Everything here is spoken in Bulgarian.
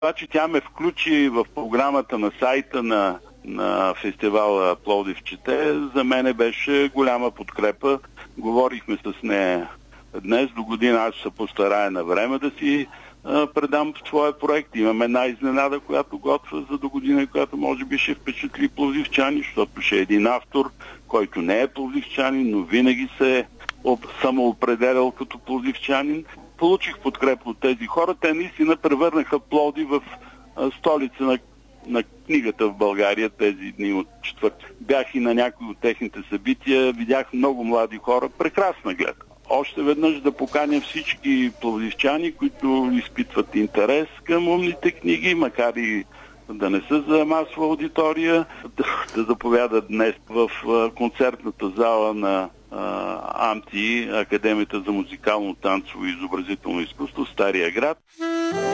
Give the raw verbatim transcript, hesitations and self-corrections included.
Това, че тя ме включи в програмата на сайта на, на фестивала Пловдив чете, за мене беше голяма подкрепа. Говорихме с нея днес. До година аз ще се постарая на време да си а, предам в своя проект. Имаме една изненада, която готва за до година, която може би ще впечатли пловдивчани, защото ще е един автор, който не е пловдивчанин, но винаги се е самоопределял като пловдивчанин. Получих подкрепа от тези хора. Те наистина превърнаха Пловдив в а, столица на, на книгата в България тези дни от четвърти. Бях и на някои от техните събития, видях много млади хора. Прекрасна гледка. Още веднъж да поканя всички пловдивчани, които изпитват интерес към умните книги, макар и да не са за масова аудитория, да, да заповядат днес в а, концертната зала на АМТИ, Академията за музикално, танцово и изобразително изкуство, Стария град.